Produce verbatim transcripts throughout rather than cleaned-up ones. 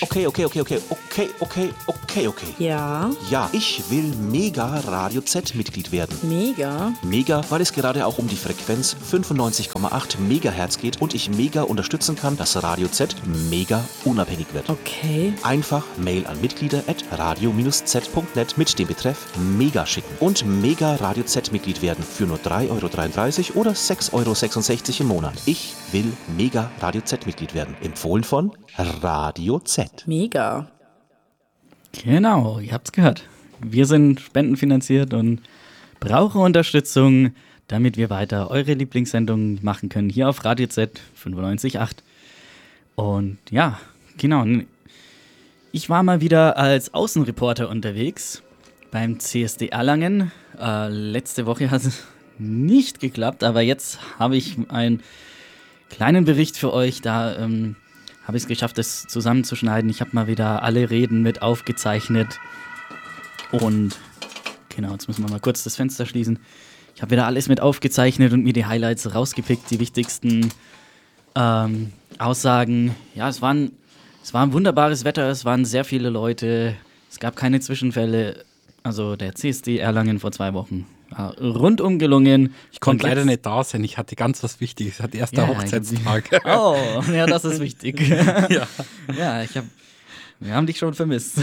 Okay, okay, okay, okay, okay, okay, okay, okay. Ja. Ja, ich will Mega Radio Z-Mitglied werden. Mega? Mega, weil es gerade auch um die Frequenz fünfundneunzig Komma acht Megahertz geht und ich mega unterstützen kann, dass Radio Z mega unabhängig wird. Okay. Einfach Mail an Mitglieder at radio z punkt net mit dem Betreff Mega schicken und Mega Radio Z-Mitglied werden für nur drei Euro dreiunddreißig oder sechs Euro sechsundsechzig im Monat. Ich will Mega Radio Z-Mitglied werden. Empfohlen von Radio Z. Mega. Genau, ihr habt's gehört. Wir sind spendenfinanziert und brauchen Unterstützung, damit wir weiter eure Lieblingssendungen machen können, hier auf Radio Z fünfundneunzig Komma acht. Und ja, genau. Ich war mal wieder als Außenreporter unterwegs beim C S D Erlangen. Äh, letzte Woche hat es nicht geklappt, aber jetzt habe ich einen kleinen Bericht für euch. Da ähm, habe ich es geschafft, das zusammenzuschneiden. Ich habe mal wieder alle Reden mit aufgezeichnet. Und genau, jetzt müssen wir mal kurz das Fenster schließen. Ich habe wieder alles mit aufgezeichnet und mir die Highlights rausgepickt, die wichtigsten ähm, Aussagen. Ja, es waren, es war ein wunderbares Wetter, es waren sehr viele Leute, es gab keine Zwischenfälle. Also der C S D Erlangen vor zwei Wochen war rundum gelungen. Ich konnte leider nicht da sein, ich hatte ganz was Wichtiges, ich hatte erster ja, Hochzeitstag. Oh, ja, das ist wichtig. ja. ja, ich hab, wir haben dich schon vermisst.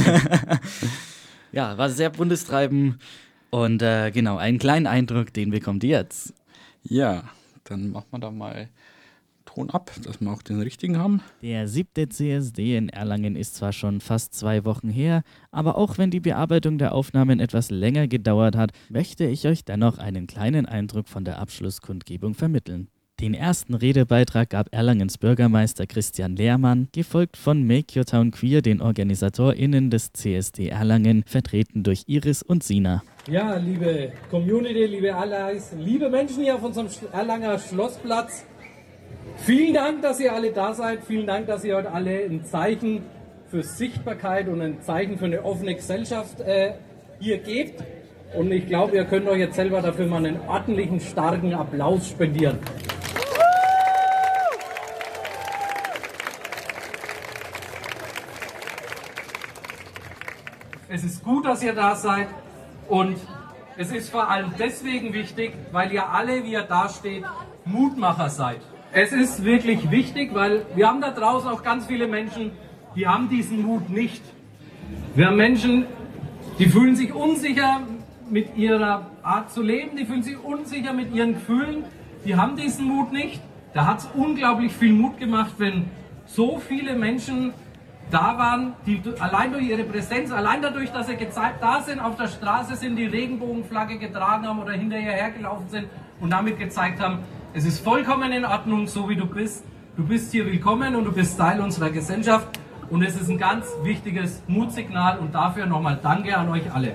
Ja, war sehr buntes Treiben und äh, genau, einen kleinen Eindruck, den bekommt ihr jetzt. Ja, dann machen wir da mal Ton ab, dass wir auch den richtigen haben. Der siebte C S D in Erlangen ist zwar schon fast zwei Wochen her, aber auch wenn die Bearbeitung der Aufnahmen etwas länger gedauert hat, möchte ich euch dennoch einen kleinen Eindruck von der Abschlusskundgebung vermitteln. Den ersten Redebeitrag gab Erlangens Bürgermeister Christian Lehrmann, gefolgt von Make Your Town Queer, den OrganisatorInnen des C S D Erlangen, vertreten durch Iris und Sina. Ja, liebe Community, liebe Allies, liebe Menschen hier auf unserem Erlanger Schlossplatz, vielen Dank, dass ihr alle da seid. Vielen Dank, dass ihr heute alle ein Zeichen für Sichtbarkeit und ein Zeichen für eine offene Gesellschaft äh, hier gebt. Und ich glaube, ihr könnt euch jetzt selber dafür mal einen ordentlichen, starken Applaus spendieren. Es ist gut, dass ihr da seid und es ist vor allem deswegen wichtig, weil ihr alle, wie ihr da steht, Mutmacher seid. Es ist wirklich wichtig, weil wir haben da draußen auch ganz viele Menschen, die haben diesen Mut nicht. Wir haben Menschen, die fühlen sich unsicher mit ihrer Art zu leben, die fühlen sich unsicher mit ihren Gefühlen, die haben diesen Mut nicht. Da hat es unglaublich viel Mut gemacht, wenn so viele Menschen da waren, die allein durch ihre Präsenz, allein dadurch, dass sie gezeigt, da sind, auf der Straße sind, die Regenbogenflagge getragen haben oder hinterher hergelaufen sind und damit gezeigt haben, es ist vollkommen in Ordnung, so wie du bist. Du bist hier willkommen und du bist Teil unserer Gesellschaft. Und es ist ein ganz wichtiges Mutsignal und dafür nochmal Danke an euch alle.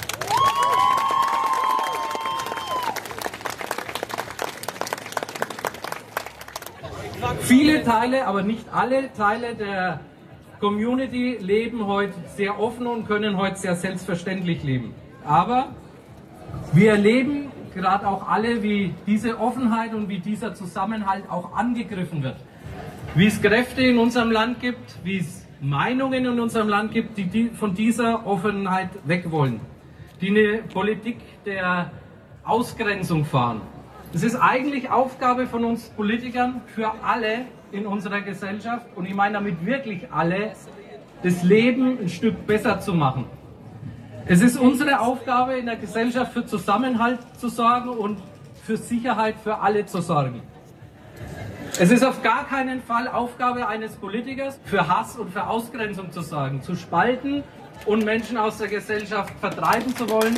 Viele Teile, aber nicht alle Teile der Community leben heute sehr offen und können heute sehr selbstverständlich leben. Aber wir erleben gerade auch alle, wie diese Offenheit und wie dieser Zusammenhalt auch angegriffen wird. Wie es Kräfte in unserem Land gibt, wie es Meinungen in unserem Land gibt, die, die von dieser Offenheit weg wollen, die eine Politik der Ausgrenzung fahren. Es ist eigentlich Aufgabe von uns Politikern, für alle in unserer Gesellschaft, und ich meine damit wirklich alle, das Leben ein Stück besser zu machen. Es ist unsere Aufgabe in der Gesellschaft für Zusammenhalt zu sorgen und für Sicherheit für alle zu sorgen. Es ist auf gar keinen Fall Aufgabe eines Politikers, für Hass und für Ausgrenzung zu sorgen, zu spalten und Menschen aus der Gesellschaft vertreiben zu wollen.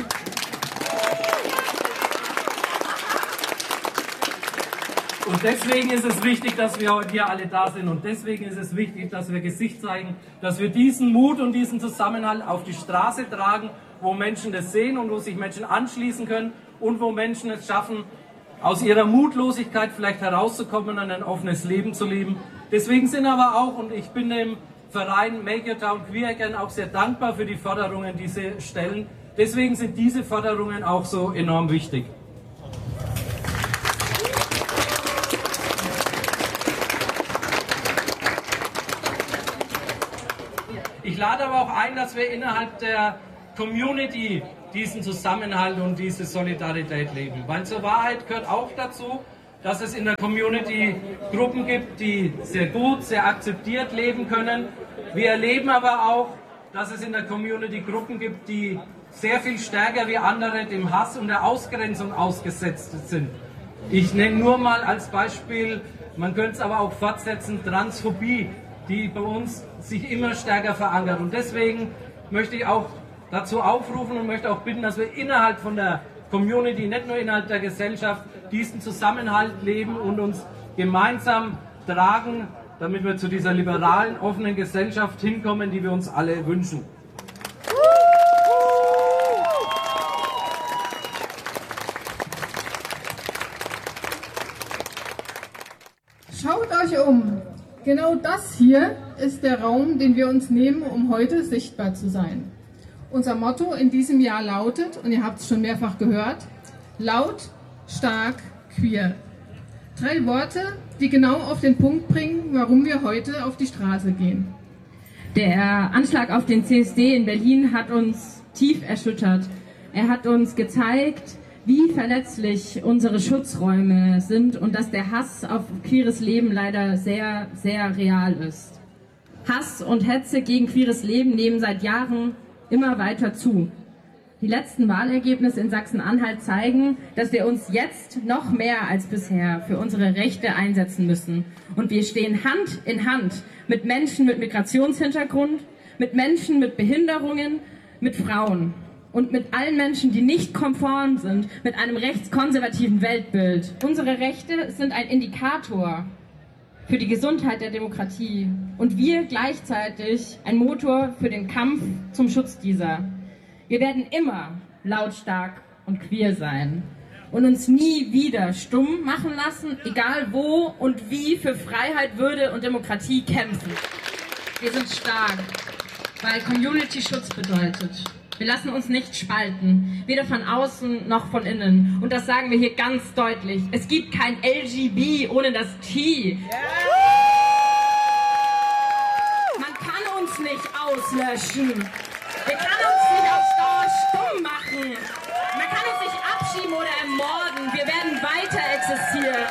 Und deswegen ist es wichtig, dass wir heute hier alle da sind. Und deswegen ist es wichtig, dass wir Gesicht zeigen, dass wir diesen Mut und diesen Zusammenhalt auf die Straße tragen, wo Menschen das sehen und wo sich Menschen anschließen können und wo Menschen es schaffen, aus ihrer Mutlosigkeit vielleicht herauszukommen und ein offenes Leben zu leben. Deswegen sind aber auch, und ich bin dem Verein Make Your Town Queer Again auch sehr dankbar für die Forderungen, die sie stellen. Deswegen sind diese Forderungen auch so enorm wichtig. Ich lade aber auch ein, dass wir innerhalb der Community diesen Zusammenhalt und diese Solidarität leben. Weil zur Wahrheit gehört auch dazu, dass es in der Community Gruppen gibt, die sehr gut, sehr akzeptiert leben können. Wir erleben aber auch, dass es in der Community Gruppen gibt, die sehr viel stärker wie andere dem Hass und der Ausgrenzung ausgesetzt sind. Ich nenne nur mal als Beispiel, man könnte es aber auch fortsetzen, Transphobie, die bei uns sich immer stärker verankert. Und deswegen möchte ich auch dazu aufrufen und möchte auch bitten, dass wir innerhalb von der Community, nicht nur innerhalb der Gesellschaft, diesen Zusammenhalt leben und uns gemeinsam tragen, damit wir zu dieser liberalen, offenen Gesellschaft hinkommen, die wir uns alle wünschen. Schaut euch um. Genau das hier ist der Raum, den wir uns nehmen, um heute sichtbar zu sein. Unser Motto in diesem Jahr lautet, und ihr habt es schon mehrfach gehört, laut, stark, queer. Drei Worte, die genau auf den Punkt bringen, warum wir heute auf die Straße gehen. Der Anschlag auf den C S D in Berlin hat uns tief erschüttert. Er hat uns gezeigt, wie verletzlich unsere Schutzräume sind und dass der Hass auf queeres Leben leider sehr, sehr real ist. Hass und Hetze gegen queeres Leben nehmen seit Jahren immer weiter zu. Die letzten Wahlergebnisse in Sachsen-Anhalt zeigen, dass wir uns jetzt noch mehr als bisher für unsere Rechte einsetzen müssen. Und wir stehen Hand in Hand mit Menschen mit Migrationshintergrund, mit Menschen mit Behinderungen, mit Frauen und mit allen Menschen, die nicht konform sind mit einem rechtskonservativen Weltbild. Unsere Rechte sind ein Indikator für die Gesundheit der Demokratie und wir gleichzeitig ein Motor für den Kampf zum Schutz dieser. Wir werden immer lautstark und queer sein und uns nie wieder stumm machen lassen, egal wo und wie für Freiheit, Würde und Demokratie kämpfen. Wir sind stark, weil Community-Schutz bedeutet. Wir lassen uns nicht spalten, weder von außen noch von innen. Und das sagen wir hier ganz deutlich. Es gibt kein L G B ohne das T. Man kann uns nicht auslöschen. Wir können uns nicht auf Dauer stumm machen. Man kann uns nicht abschieben oder ermorden. Wir werden weiter existieren.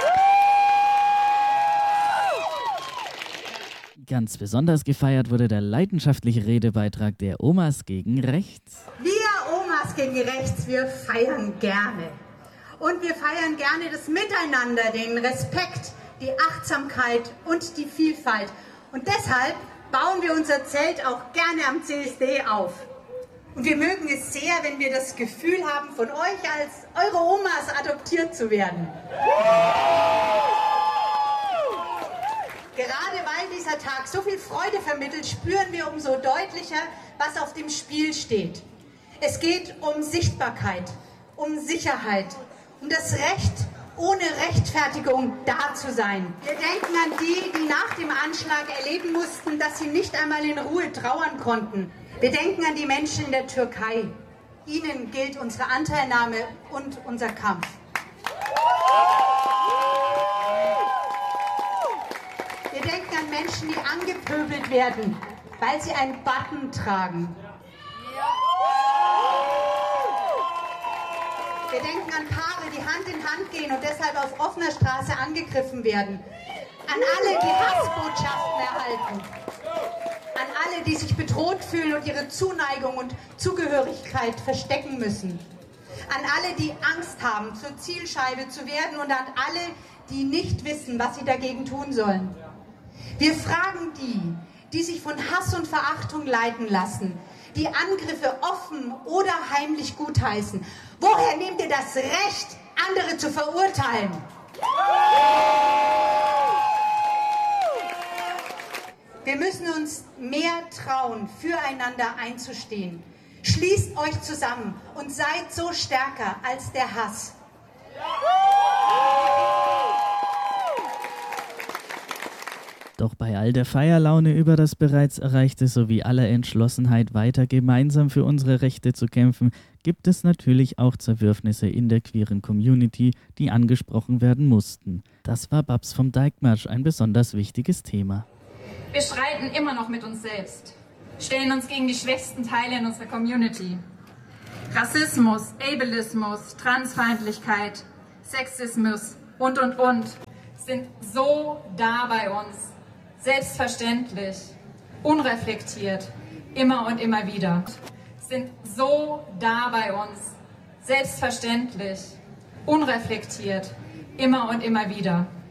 Ganz besonders gefeiert wurde der leidenschaftliche Redebeitrag der Omas gegen Rechts. Wir Omas gegen Rechts, wir feiern gerne. Und wir feiern gerne das Miteinander, den Respekt, die Achtsamkeit und die Vielfalt. Und deshalb bauen wir unser Zelt auch gerne am C S D auf. Und wir mögen es sehr, wenn wir das Gefühl haben, von euch als eure Omas adoptiert zu werden. Gerade weil dieser Tag so viel Freude vermittelt, spüren wir umso deutlicher, was auf dem Spiel steht. Es geht um Sichtbarkeit, um Sicherheit, um das Recht, ohne Rechtfertigung da zu sein. Wir denken an die, die nach dem Anschlag erleben mussten, dass sie nicht einmal in Ruhe trauern konnten. Wir denken an die Menschen in der Türkei. Ihnen gilt unsere Anteilnahme und unser Kampf. Wir denken an Menschen, die angepöbelt werden, weil sie einen Button tragen. Wir denken an Paare, die Hand in Hand gehen und deshalb auf offener Straße angegriffen werden. An alle, die Hassbotschaften erhalten. An alle, die sich bedroht fühlen und ihre Zuneigung und Zugehörigkeit verstecken müssen. An alle, die Angst haben, zur Zielscheibe zu werden und an alle, die nicht wissen, was sie dagegen tun sollen. Wir fragen die, die sich von Hass und Verachtung leiten lassen, die Angriffe offen oder heimlich gutheißen. Woher nehmt ihr das Recht, andere zu verurteilen? Wir müssen uns mehr trauen, füreinander einzustehen. Schließt euch zusammen und seid so stärker als der Hass. Doch bei all der Feierlaune über das bereits Erreichte sowie aller Entschlossenheit, weiter gemeinsam für unsere Rechte zu kämpfen, gibt es natürlich auch Zerwürfnisse in der queeren Community, die angesprochen werden mussten. Das war Babs vom Dijkmarsch ein besonders wichtiges Thema. Wir streiten immer noch mit uns selbst. stellen uns gegen die schwächsten Teile in unserer Community. Rassismus, Ableismus, Transfeindlichkeit, Sexismus und, und, und sind so da bei uns. Selbstverständlich, unreflektiert, immer und immer wieder. Sind so da bei uns. Selbstverständlich, unreflektiert, immer und immer wieder.